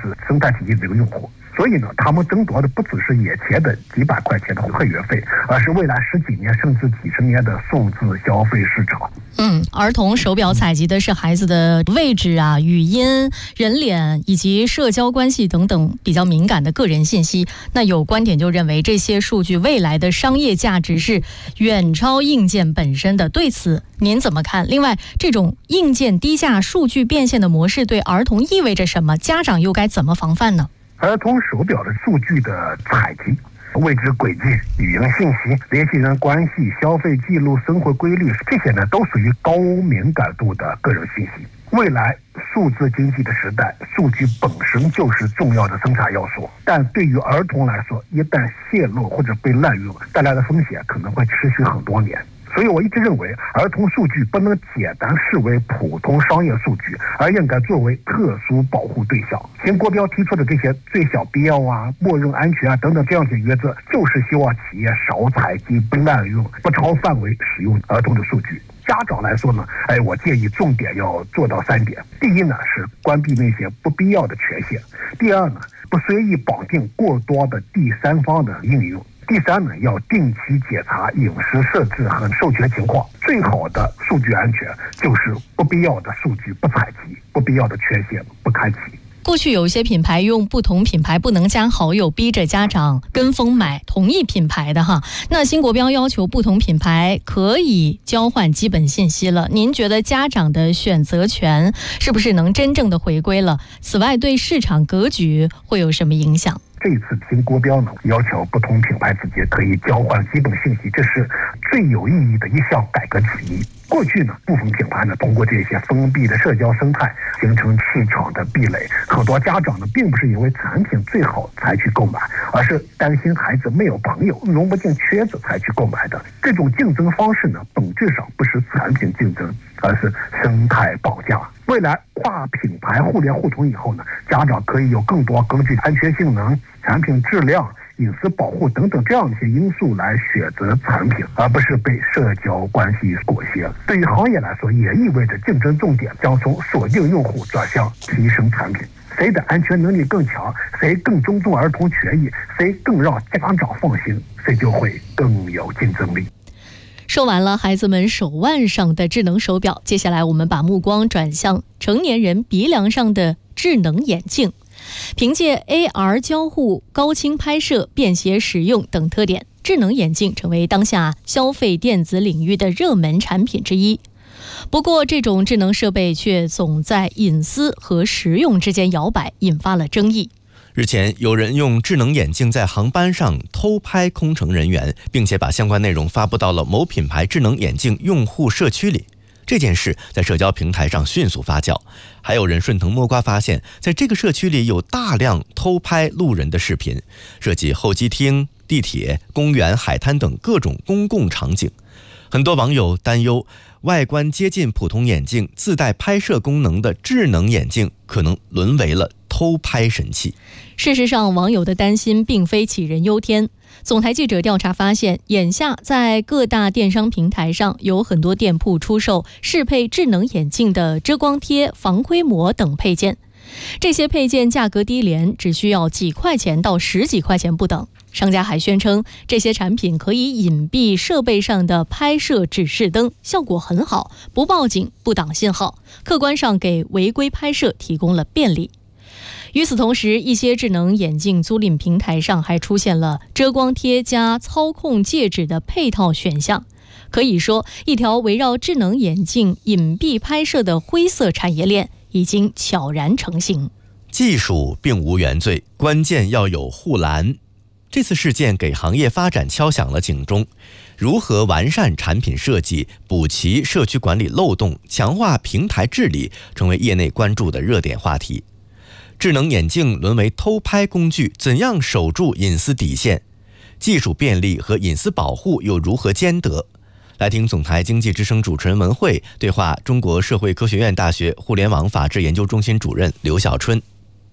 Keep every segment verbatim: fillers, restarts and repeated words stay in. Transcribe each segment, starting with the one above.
是生态体系这个用户。所以呢，他们争夺的不只是眼前的几百块钱的会员费，而是未来十几年甚至几十年的数字消费市场。 嗯，儿童手表采集的是孩子的位置啊、语音、人脸以及社交关系等等比较敏感的个人信息。那有观点就认为，这些数据未来的商业价值是远超硬件本身的。对此您怎么看？另外，这种硬件低价、数据变现的模式对儿童意味着什么？家长又该怎么防范呢？ 儿童手表的数据的采集、位置轨迹、语音信息、联系人关系、消费记录、生活规律，这些呢都属于高敏感度的个人信息。未来数字经济的时代，数据本身就是重要的生产要素，但对于儿童来说，一旦泄露或者被滥用，带来的风险可能会持续很多年。所以我一直认为，儿童数据不能简单视为普通商业数据，而应该作为特殊保护对象。新国标提出的这些最小必要啊、默认安全啊等等这样一些原则，就是希望企业少采集、不滥用、不超范围使用儿童的数据。家长来说呢，哎，我建议重点要做到三点：第一呢是关闭那些不必要的权限；第二呢，不随意绑定过多的第三方的应用。第三呢，要定期检查隐私设置和授权情况。最好的数据安全就是不必要的数据不采集，不必要的权限不开启。 过去有一些品牌用不同品牌不能加好友，逼着家长跟风买同一品牌的哈。那新国标要求不同品牌可以交换基本信息了，您觉得家长的选择权是不是能真正的回归了？此外，对市场格局会有什么影响？ 这次新国标呢，要求不同品牌之间可以交换基本信息，这是最有意义的一项改革之一。过去呢，部分品牌呢通过这些封闭的社交生态形成市场的壁垒，很多家长呢并不是因为产品最好才去购买，而是担心孩子没有朋友、融不进圈子才去购买的。这种竞争方式呢，本质上不是产品竞争，而是生态绑架。未来跨品牌互联互通以后呢，家长可以有更多根据安全性能、产品质量、隐私保护等等这样一些因素来选择产品，而不是被社交关系裹挟。对于行业来说，也意味着竞争重点将从锁定用户转向提升产品。谁的安全能力更强，谁更尊重儿童权益，谁更让家长放心，谁就会更有竞争力。 说完了孩子们手腕上的智能手表，接下来我们把目光转向成年人鼻梁上的智能眼镜。凭借 A R 交互、高清拍摄、便携使用等特点，智能眼镜成为当下消费电子领域的热门产品之一。不过，这种智能设备却总在隐私和实用之间摇摆，引发了争议。 日前，有人用智能眼镜在航班上偷拍空乘人员，并且把相关内容发布到了某品牌智能眼镜用户社区里。这件事在社交平台上迅速发酵，还有人顺藤摸瓜发现，在这个社区里有大量偷拍路人的视频，涉及候机厅、地铁、公园、海滩等各种公共场景。很多网友担忧，外观接近普通眼镜、自带拍摄功能的智能眼镜可能沦为了偷拍神器。 事实上，网友的担心并非杞人忧天。总台记者调查发现，眼下在各大电商平台上有很多店铺出售适配智能眼镜的遮光贴、防窥膜等配件。这些配件价格低廉，只需要几块钱到十几块钱不等。商家还宣称，这些产品可以隐蔽设备上的拍摄指示灯，效果很好，不报警、不挡信号，客观上给违规拍摄提供了便利。与此同时，一些智能眼镜租赁平台上还出现了遮光贴加操控戒指的配套选项。可以说，一条围绕智能眼镜隐蔽拍摄的灰色产业链已经悄然成型。 技术并无原罪，关键要有护栏。这次事件给行业发展敲响了警钟。如何完善产品设计、补齐社区管理漏洞、强化平台治理，成为业内关注的热点话题。智能眼镜沦为偷拍工具，怎样守住隐私底线？技术便利和隐私保护又如何兼得？来听总台经济之声主持人文慧对话中国社会科学院大学互联网法治研究中心主任刘小春。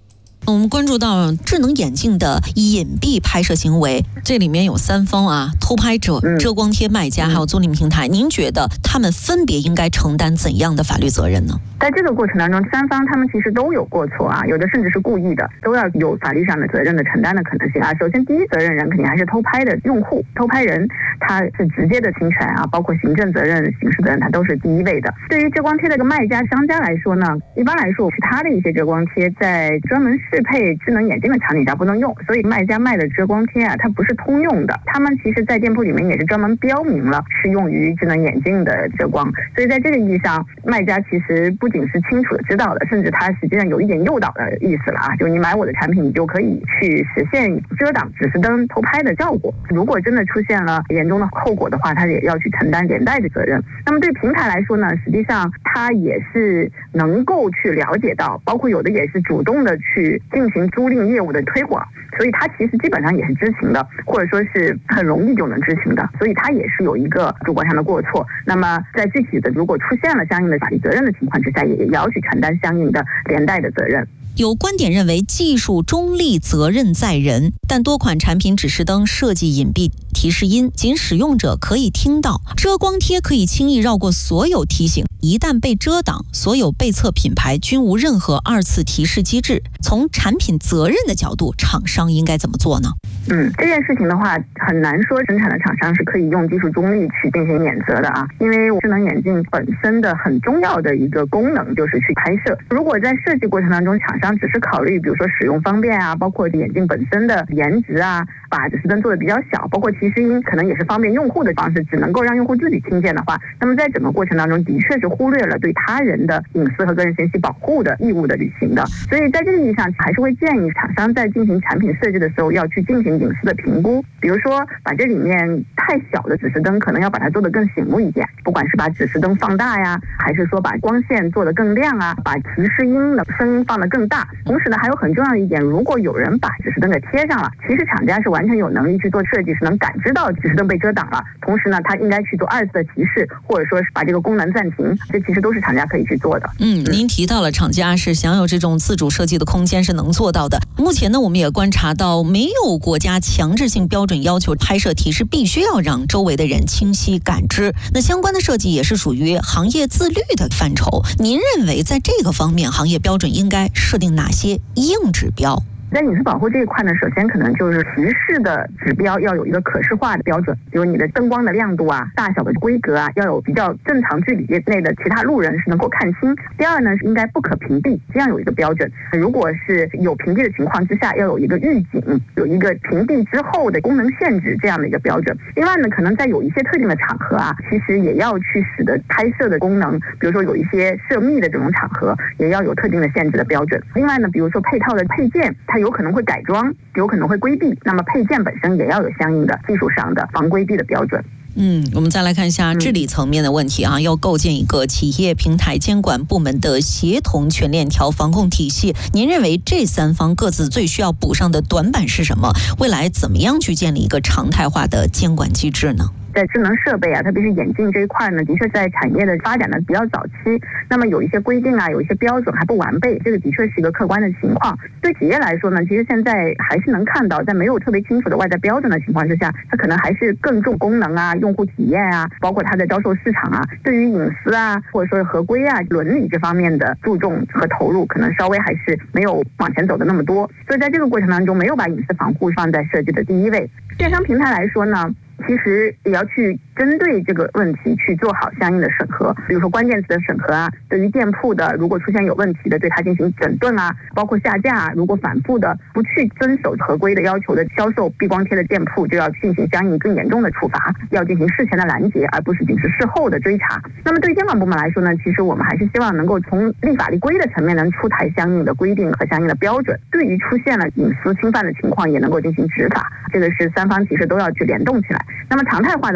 我们关注到智能眼镜的隐蔽拍摄行为，这里面有三方啊，偷拍者、遮光贴卖家还有租赁平台，您觉得他们分别应该承担怎样的法律责任呢？ 在这个过程当中，三方他们其实都有过错啊，有的甚至是故意的，都要有法律上的责任的承担的可能性啊。首先，第一责任人肯定还是偷拍的用户，偷拍人他是直接的侵权啊，包括行政责任、刑事责任，它都是第一位的。对于遮光贴这个卖家、商家来说呢，一般来说，其他的一些遮光贴在专门适配智能眼镜的场景下不能用，所以卖家卖的遮光贴啊，它不是通用的。他们其实在店铺里面也是专门标明了是用于智能眼镜的遮光，所以在这个意义上，卖家其实不仅是清楚的知道的，甚至他实际上有一点诱导的意思了啊，就你买我的产品，你就可以去实现遮挡指示灯偷拍的效果。如果真的出现了严重的后果的话，他也要去承担连带的责任。那么对平台来说呢，实际上他也是能够去了解到，包括有的也是主动的去进行租赁业务的推广，所以他其实基本上也是知情的，或者说是很容易就能知情的，所以他也是有一个主观上的过错。那么在具体的如果出现了相应的法律责任的情况之下，也要去承担相应的连带的责任。 有观点认为技术中立，责任在人，但多款产品指示灯设计隐蔽提示音，仅使用者可以听到，遮光贴可以轻易绕过所有提醒，一旦被遮挡，所有被测品牌均无任何二次提示机制。从产品责任的角度，厂商应该怎么做呢？ 嗯，这件事情的话，很难说生产的厂商是可以用技术中立去进行免责的啊，因为智能眼镜本身的很重要的一个功能就是去拍摄。如果在设计过程当中，厂商只是考虑比如说使用方便啊，包括眼镜本身的颜值啊，把指示灯做的比较小，包括提示音可能也是方便用户的方式，只能够让用户自己听见的话，那么在整个过程当中的确是忽略了对他人的隐私和个人信息保护的义务的履行的。所以在这个意义上，还是会建议厂商在进行产品设计的时候要去进行隐私的评估，比如说把这里面太小的指示灯可能要把它做得更醒目一点，不管是把指示灯放大呀，还是说把光线做得更亮啊，把提示音的声音放得更大。同时呢，还有很重要的一点，如果有人把指示灯给贴上了，其实厂家是完全有能力去做设计，是能感知到指示灯被遮挡了，同时呢，他应该去做二次的提示，或者说是把这个功能暂停，这其实都是厂家可以去做的。 嗯，您提到了厂家是享有这种自主设计的空间，是能做到的。目前呢，我们也观察到，没有国家强制性标准要求拍摄提示必须要让周围的人清晰感知，那相关的设计也是属于行业自律的范畴。您认为在这个方面，行业标准应该设定哪些硬指标？ 在隐私保护这一块呢，首先可能就是提示的指标要有一个可视化的标准，比如你的灯光的亮度啊、大小的规格啊，要有比较正常距离内的其他路人是能够看清。第二呢，是应该不可屏蔽，这样有一个标准。如果是有屏蔽的情况之下，要有一个预警，有一个屏蔽之后的功能限制这样的一个标准。另外呢，可能在有一些特定的场合啊，其实也要去使得拍摄的功能，比如说有一些涉密的这种场合，也要有特定的限制的标准。另外呢，比如说配套的配件，它有可能会改装，有可能会规避，那么配件本身也要有相应的技术上的防规避的标准。 嗯，我们再来看一下治理层面的问题啊，要构建一个企业平台监管部门的协同全链条防控体系。您认为这三方各自最需要补上的短板是什么？未来怎么样去建立一个常态化的监管机制呢？ 在智能设备啊，特别是眼镜这一块呢，的确在产业的发展的比较早期，那么有一些规定啊，有一些标准还不完备，这个的确是一个客观的情况。对企业来说呢，其实现在还是能看到，在没有特别清楚的外在标准的情况之下，它可能还是更重功能啊、用户体验啊，包括它的销售市场啊，对于隐私啊，或者说合规啊、伦理这方面的注重和投入，可能稍微还是没有往前走的那么多。所以在这个过程当中，没有把隐私防护放在设计的第一位。电商平台来说呢，其实也要去针对这个问题去做好相应的审核，比如说关键词的审核啊，对于店铺的如果出现有问题的，对它进行整顿啊，包括下架啊，如果反复的不去遵守合规的要求的销售避光贴的店铺，就要进行相应更严重的处罚，要进行事前的拦截，而不是仅是事后的追查。那么对监管部门来说呢，其实我们还是希望能够从立法立规的层面能出台相应的规定和相应的标准，对于出现了隐私侵犯的情况也能够进行执法，这个是三方其实都要去联动起来。那么常态化的来看呢，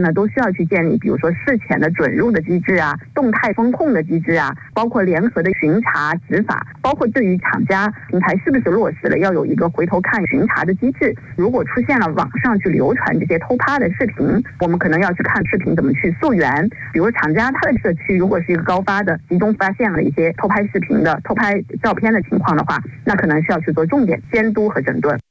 呢，都需要去建立，比如说事前的准入的机制啊，动态风控的机制啊，包括联合的巡查执法，包括对于厂家平台是不是落实了要有一个回头看巡查的机制。如果出现了网上去流传这些偷拍的视频，我们可能要去看视频怎么去溯源。比如厂家它的社区如果是一个高发的，集中发现了一些偷拍视频的、偷拍照片的情况的话，那可能需要去做重点监督和整顿。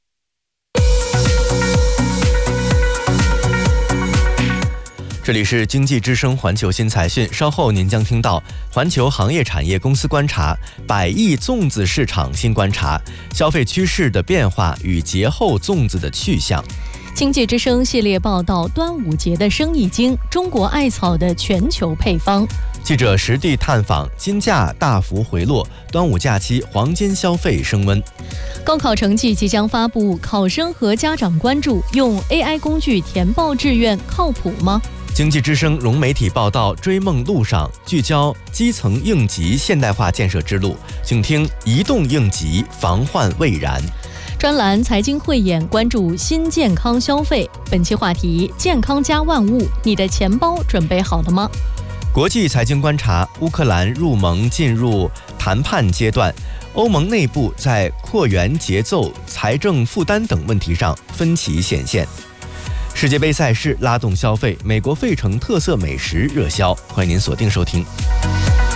这里是经济之声环球新财讯，稍后您将听到环球行业产业公司观察百亿粽子市场新观察，消费趋势的变化与节后粽子的去向。 经济之声系列报道端午节的生意经，中国艾草的全球配方。 记者实地探访，金价大幅回落，端午假期黄金消费升温。 高考成绩即将发布，考生和家长关注用 A I 工具填报志愿靠谱吗？ 经济之声融媒体报道，追梦路上聚焦基层应急现代化建设之路，请听移动应急，防患未然。 专栏财经汇演关注新健康消费，本期话题：健康加万物，你的钱包准备好了吗？ 国际财经观察：乌克兰入盟进入谈判阶段，欧盟内部在扩员节奏、财政负担等问题上分歧显现。世界杯赛事拉动消费，美国费城特色美食热销，欢迎您锁定收听。